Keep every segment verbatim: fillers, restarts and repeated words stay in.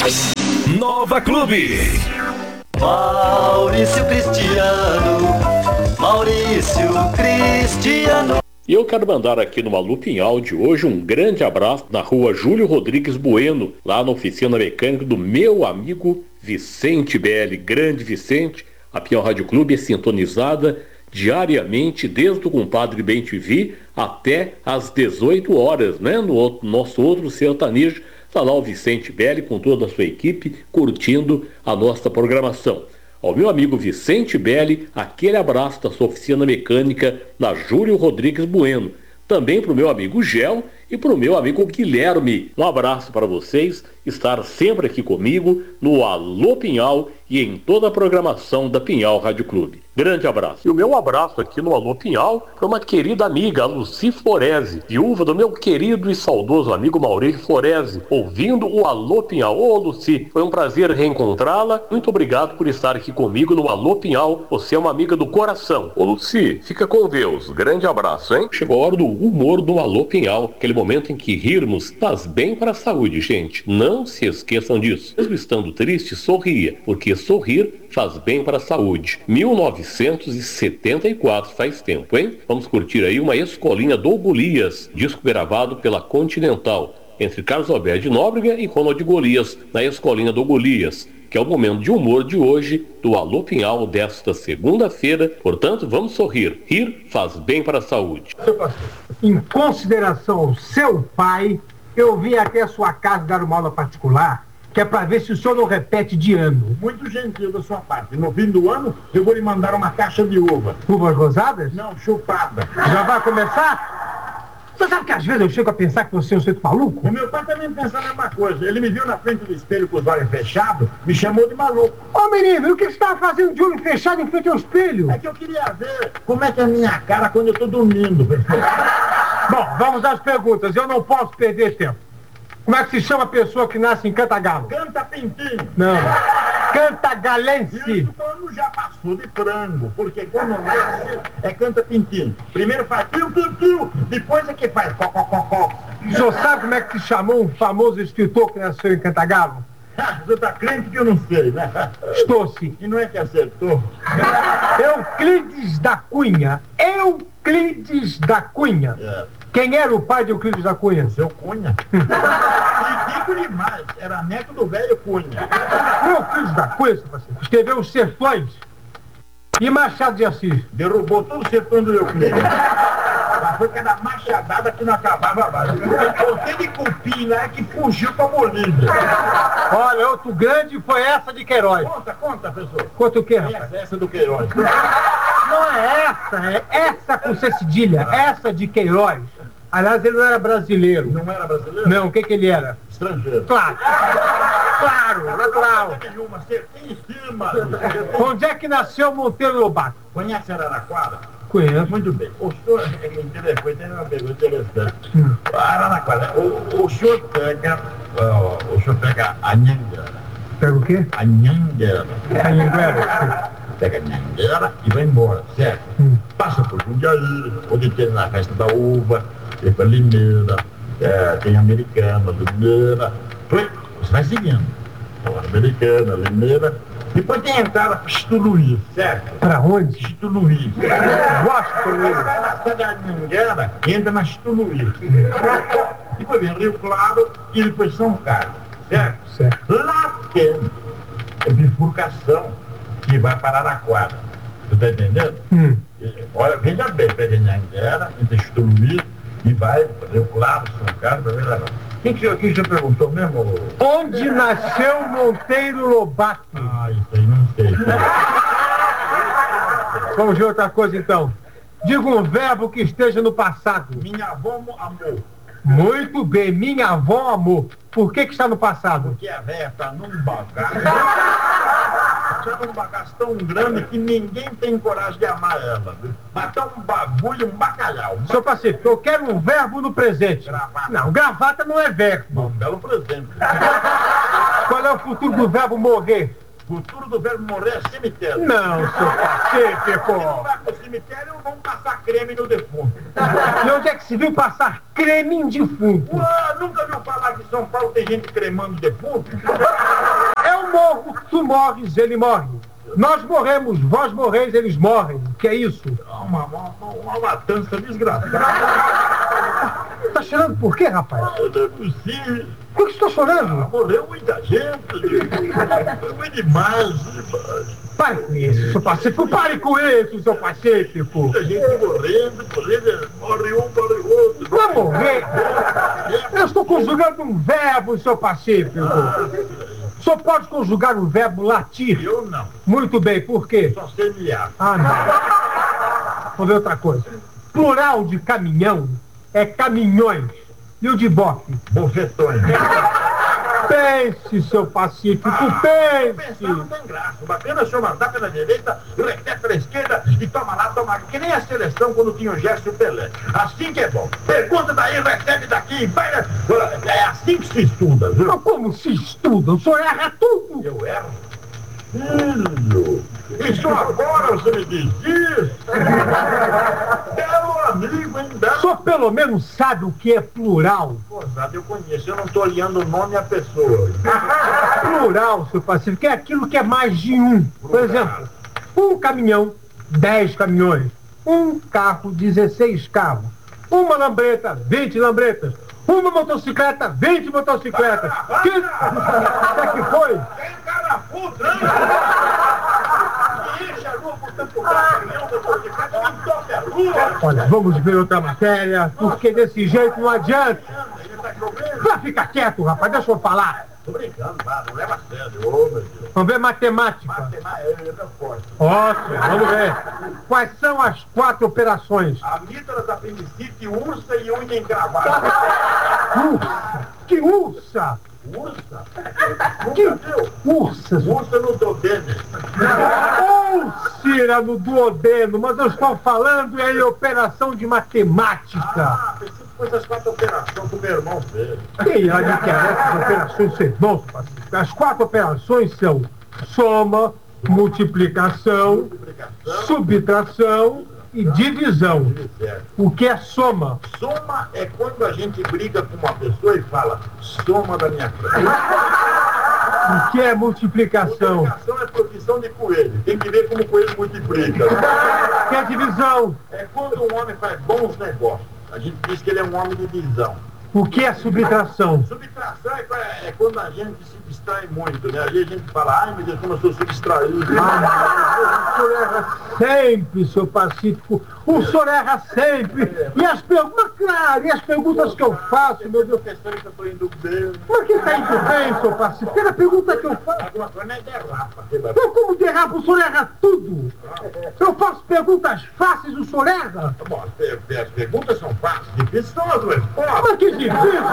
Nova Clube. Maurício Cristiano, Maurício Cristiano. E eu quero mandar aqui no Loop em áudio hoje um grande abraço na rua Júlio Rodrigues Bueno, lá na oficina mecânica do meu amigo Vicente Belli. Grande Vicente, a Pinhal Rádio Clube é sintonizada diariamente, desde o Compadre Bem T V até às dezoito horas, né? No outro, nosso outro sertanejo, está lá o Vicente Belli com toda a sua equipe curtindo a nossa programação. Ao meu amigo Vicente Belli, aquele abraço da sua oficina mecânica na Júlio Rodrigues Bueno. Também para o meu amigo Gel e para o meu amigo Guilherme. Um abraço para vocês, estar sempre aqui comigo no Alô Pinhal e em toda a programação da Pinhal Rádio Clube. Grande abraço. E o meu abraço aqui no Alô Pinhal para uma querida amiga, a Luci Forese, viúva do meu querido e saudoso amigo Maurício Forese, ouvindo o Alô Pinhal. Ô Luci, foi um prazer reencontrá-la. Muito obrigado por estar aqui comigo no Alô Pinhal. Você é uma amiga do coração. Ô Luci, fica com Deus. Grande abraço, hein? Chegou a hora do humor do Alô Pinhal, aquele momento em que rirmos faz bem para a saúde, gente. Não se esqueçam disso. Mesmo estando triste, sorria, porque sorrir faz bem para a saúde. mil novecentos e setenta e quatro, faz tempo, hein? Vamos curtir aí uma Escolinha do Golias, disco gravado pela Continental, entre Carlos Alberto de Nóbrega e Ronald Golias, na Escolinha do Golias, que é o momento de humor de hoje do Alô Pinhal desta segunda-feira. Portanto, vamos sorrir. Rir faz bem para a saúde. Em consideração ao seu pai, eu vim até a sua casa dar uma aula particular, que é para ver se o senhor não repete de ano. Muito gentil da sua parte. No fim do ano, eu vou lhe mandar uma caixa de uva. Uvas rosadas? Não, chupada. Já vai começar? Você sabe que às vezes eu chego a pensar que você é um sujeito maluco? O meu pai também pensa a mesma coisa. Ele me viu na frente do espelho com os olhos fechados, me chamou de maluco. Ô menino, o que você estava fazendo de olho fechado em frente ao espelho? É que eu queria ver como é que é a minha cara quando eu tô dormindo. Bom, vamos às perguntas. Eu não posso perder tempo. Como é que se chama a pessoa que nasce em Cantagalo? Canta Pintinho. Não. Cantagalense. E o ano já passou de frango, porque quando nasce é Canta Pintinho. Primeiro faz piu, piu, piu, depois é que faz có, có, có, có. O senhor sabe como é que se chamou um famoso escritor que nasceu em Cantagalo? Ah, você tá crente que eu não sei, né? Estou sim. E não é que acertou? Euclides da Cunha. Euclides da Cunha. É. Quem era o pai de Euclides da Cunha? Seu Cunha. E digo demais, era neto do velho Cunha. O Euclides da Cunha, seu parceiro, escreveu os Sertões e Machado de Assis. Derrubou todo o sertão do Euclides. Mas foi cada machadada que não acabava mais. O de cupim lá é que fugiu pra Bolívia. Olha, outro grande foi essa de Queiroz. Conta, conta, professor. Conta o quê, rapaz? Essa, essa do Queiroz. Não é essa, é essa com C cedilha, essa de Queiroz. Aliás, ele não era brasileiro. Não era brasileiro? Não, o que que ele era? Estrangeiro. Claro. Claro, natural. Nenhuma, acertei em cima. Onde é que nasceu Monteiro Lobato? Conhece Araraquara? Conheço. Muito bem. O senhor, é interessante, tem uma pergunta interessante. Hum. Araraquara, o, o senhor pega, o, o senhor pega a Nhanguera. Pega o quê? A Nhanguera. A Nhanguera? Pega a Nhanguera e vai embora, certo? Hum. Passa por Jundiaí, onde tem na festa da uva, tem para Limeira, é, tem Americana, Limeira. Foi, você vai seguindo. Então, Americana, Limeira. Depois tem a entrada para Estuluí, certo? Para onde? Estuluí. Gosto de Você vai na cidade da Nhanguera e entra na Estuluí. Depois vem Rio Claro e depois São Carlos, certo? Certo. Lá tem a bifurcação que vai para Araraquara. Você está entendendo? Hum. Olha, veja bem, pega Nhanguera, entra Estuluí e vai para Rio Claro, São Carlos, vai ver. O que, que, o que o senhor perguntou mesmo? Onde nasceu Monteiro Lobato? Ah, isso aí não sei. Vamos ver outra coisa então. Diga um verbo que esteja no passado. Minha avó amou. Muito bem, minha avó amou. Por que que está no passado? Porque a véia está num bagaço. Está num bagaço tão grande que ninguém tem coragem de amar ela. Mas tá um bagulho, um bacalhau. Um Senhor Pacífico, eu quero um verbo no presente. Gravata. Não, gravata não é verbo. Um belo presente. Qual é o futuro do verbo morrer? O futuro do verbo morrer é cemitério. Não, seu Pacífico. Se não vai pro cemitério, vão passar creme no defunto. E onde é que se viu passar creme em defunto? Ué, nunca viu falar que em São Paulo tem gente cremando defunto? Eu morro, tu morres, ele morre. Nós morremos, vós morreis, eles morrem. O que é isso? Uma, uma, uma matança desgraçada. Tá chorando por quê, rapaz? Não é possível. Por que você tá chorando? Morreu muita gente. Foi demais, demais. Pare com isso, seu Pacífico. Pare com isso, seu Pacífico. Muita gente morrendo, morrendo, morre um, morre outro. Vai morrer. Eu estou conjugando um verbo, seu Pacífico. Só pode conjugar o verbo latir. Eu não. Muito bem, por quê? Só sei miar. Ah, não. Vou ver outra coisa. Plural de caminhão é caminhões. E o de bofe? Bofetões. Pense, seu Pacífico, pense. Pensar não tem graça. Bacana é o senhor mandar pela direita, repete pela esquerda e toma lá, toma aqui. Que nem a seleção quando tinha o Gerson e o Pelé. Assim que é bom. Pergunta daí, recebe daqui. Vai. É assim que se estuda, viu? Mas como se estuda? O senhor erra tudo. Eu erro? Filho, e só agora você me diz isso? Belo amigo, hein? Belo... O senhor pelo menos sabe o que é plural. Pô, sabe, eu conheço, eu não estou olhando o nome e a pessoa. Plural, seu Pacífico, é aquilo que é mais de um. Por exemplo, um caminhão, dez caminhões. Um carro, dezesseis carros. Uma lambreta, vinte lambretas. Uma motocicleta, vinte motocicletas. Que... O que que foi? Tem cara puta, hein? Enche a rua por tanto caminhão, motocicleta, não toque a rua. Olha, vamos ver outra matéria, porque desse jeito não adianta. Ele tá chovendo. Vai ficar quieto, rapaz, deixa eu falar. Tô brincando, lá, não leva a sério. Ô, meu Deus. Vamos ver matemática. Matemática, ele é meu forte. Ótimo, vamos ver. Quais são as quatro operações? Amígdalas, apendicite, ursa e unha encravada. Ursa! Que ursa! Ursa? Que Nunca viu? ursa! Ursa no dodene. Úlcera no duodeno, mas eu estou falando em operação de matemática. Ah, pensei que foi essas quatro operações que o meu irmão fez. Quem há de querer essas operações ser bom, Pacífico? As quatro operações são soma, multiplicação, subtração e divisão. O que é soma? Soma é quando a gente briga com uma pessoa e fala, soma da minha frente. O que é multiplicação? Multiplicação é profissão de coelho. Tem que ver como o coelho multiplica. O que é divisão? É quando um homem faz bons negócios. A gente diz que ele é um homem de visão. O que é subtração? Subtração é, é quando a gente se distrai muito, né? Aí a gente fala, ai meu Deus, como eu sou subtraído. Ah, o senhor erra sempre, seu Pacífico. O senhor erra sempre. E as perguntas, claro, e as perguntas que eu faço, meu Deus. Pensando que eu estou indo bem. Por que está indo bem, seu Pacífico? Porque a pergunta que eu faço. Alguma coisa não é derrapa. sei lá. Então, como derrapa, o senhor erra tudo. Eu faço perguntas fáceis, o senhor erra. Bom, as, as perguntas são fáceis, difíceis são as respostas. Mas que difícil.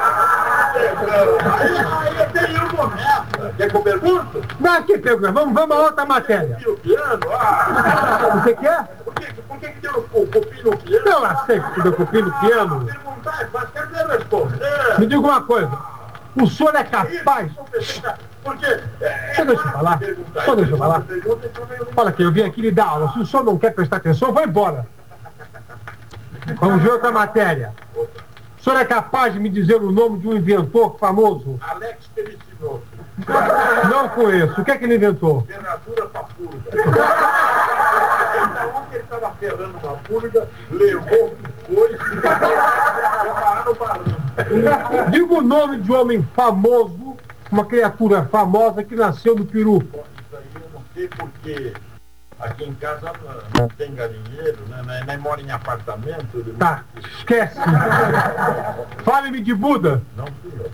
Aí, aí até eu começo. Quer que eu pergunto? Não, que pergunta? Vamos, vamos a outra matéria. E o piano? Ah, Você quer? por que, por que, que deu o copinho no piano? Eu aceito que deu copinho no piano. Perguntar é fácil, quer dizer responder. Me diga uma coisa. O senhor é capaz... Porque... É, Só deixa eu falar. Só deixa eu falar. Olha aqui, eu vim aqui lhe dar aula. Se o senhor não quer prestar atenção, eu vou embora. Vamos ver outra matéria. O senhor é capaz de me dizer o nome de um inventor famoso? Alex Pericinoso. Não conheço. O que é que ele inventou? Ferradura pra purga. Então, ontem ele estava ferrando uma purga, levou, foi, preparando o barulho. Diga o nome de um homem famoso, uma criatura famosa que nasceu no peru. Isso aí eu não sei porque aqui em casa não, não tem galinheiro, né? Nem, nem mora em apartamento. Tá, esquece. Fale-me de Buda. Não, senhor.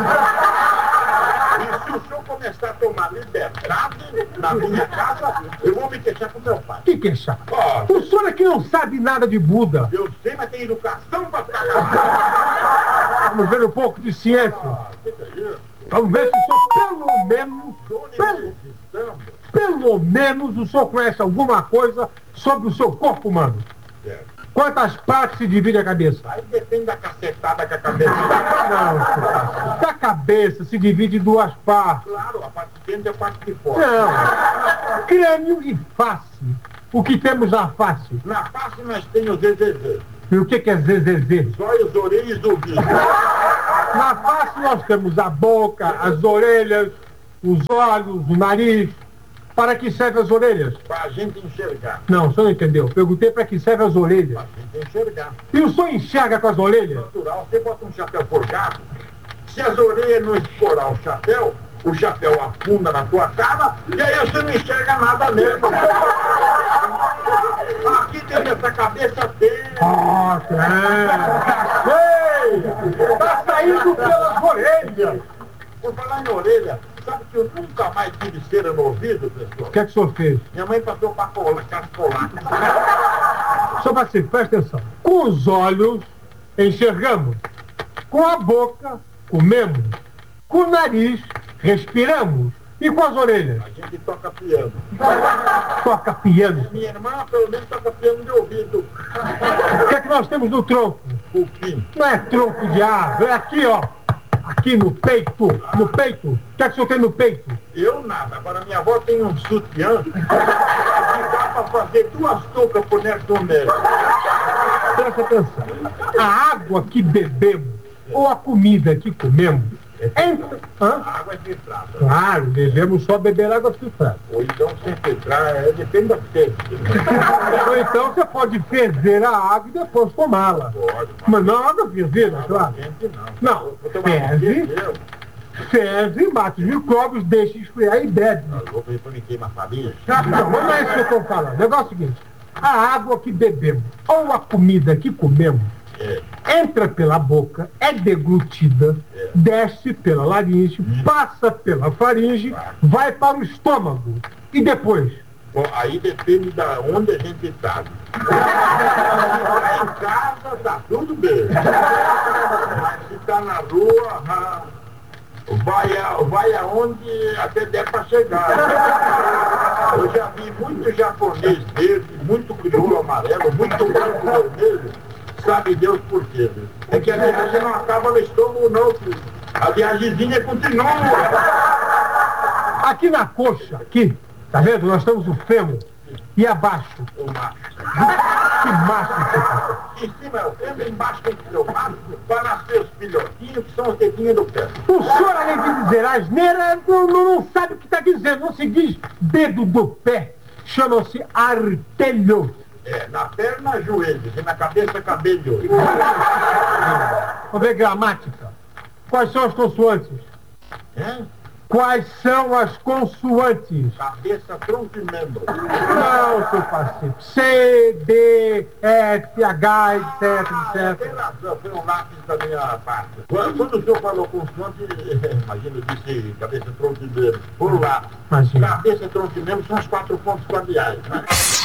E se o senhor começar a tomar liberdade na minha casa, eu vou me queixar com meu pai. Que queixar? Ó, O senhor aqui não sabe nada de Buda. eu sei, mas tem educação pra ficar. Vamos ver um pouco de ciência. Ah, que que é isso? Vamos ver se o senhor, pelo menos, Tô pelo, necessitando. pelo menos, o senhor conhece alguma coisa sobre o seu corpo humano. Certo. Quantas partes se divide a cabeça? Aí depende da cacetada que a cabeça dá. Não, seu Pacífico. A cabeça se divide em duas partes. Claro, a parte de dentro é a parte de fora. Não. Crânio e face. O que temos na face? Na face nós temos o Z Z Z. E o que que é Z Z Z? Olhos, orelhas e ouvidos. Na face nós temos a boca, as orelhas, os olhos, o nariz. Para que servem as orelhas? Para a gente enxergar. Não, o senhor não entendeu. Perguntei para que servem as orelhas. Para a gente enxergar. E o senhor enxerga com as orelhas? Natural, você bota um chapéu forjado, se as orelhas não escorar o chapéu, o chapéu afunda na tua cara e aí você não enxerga nada mesmo. Aqui dentro dessa cabeça tem. Ah, é. Ei! Tá saindo pelas orelhas! Por falar em orelha, sabe que eu nunca mais tive cera no ouvido, pessoal? O que é que o senhor fez? Minha mãe passou para colar, cascolar. Senhor Pacífico, presta atenção. Com os olhos, enxergamos. Com a boca, comemos. Com o nariz, respiramos. E com as orelhas? A gente toca piano. Toca piano. Minha irmã, pelo menos, toca piano de ouvido. O que é que nós temos no tronco? Cupim. Não é tronco de árvore, é aqui, ó. Aqui no peito, no peito. O que é que o senhor tem no peito? Eu nada. Agora minha avó tem um sutiã que dá para fazer duas toucas por Nelson Nero. Presta atenção. A água que bebemos ou a comida que comemos entra... Hã? A água é filtrada. Claro, devemos só beber água filtrada. Ou então sem filtrar, é, depende da sede. Ou então você pode ferver a água e depois tomá-la. Pode. Mas não água fervida, claro. Gente, não. Não, Vou tomar ferve, um eu. ferve, mata os micróbios, deixa esfriar e bebe. Tá louco, depois me queima a farinha. Não, mas não é isso que eu estou falando. O negócio é o seguinte, a água que bebemos ou a comida que comemos É. entra pela boca, é deglutida, É. desce pela laringe, passa pela faringe, vai para o estômago. E depois? Bom, aí depende da onde a gente está. Se tá em casa, tá tudo bem. Mas se tá na rua, ah, vai, a, vai aonde até der para chegar. Eu já vi muito japonês verde, muito crioulo amarelo, muito branco vermelho. Sabe Deus por quê? Viu? É que a viagem não acaba no estômago, não, filho. A viagemzinha continua. Aqui na coxa, aqui, tá vendo? Nós temos o fêmur. E abaixo? O macho. Que macho você tá? Em cima é o fêmur, embaixo tem que ser o macho, para nascer os filhotinhos, que são os dedinhos do pé. O senhor, além de dizer asneira, não, não, não sabe o que está dizendo. Não se diz dedo do pé. Chamam-se artelhos. É, na perna, joelhos, e na cabeça, cabelo. Vamos ver gramática. Quais são as consoantes? É? Quais são as consoantes? Cabeça, tronco e membro. Não, seu parceiro. C, D, F, H, etc, Ah, tem etcétera. razão, foi um lápis da minha parte. Quando, quando o senhor falou consoante, imagina, eu disse cabeça, tronco e membro. Por lá. Imagina. Cabeça, tronco e membro são os quatro pontos cardeais, né?